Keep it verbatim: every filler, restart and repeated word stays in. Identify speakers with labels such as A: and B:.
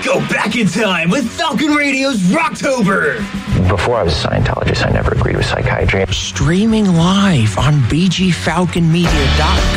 A: Go back in time with Falcon Radio's Rocktober.
B: Before I was a Scientologist, I never agreed with psychiatry.
C: Streaming live on b g falcon media dot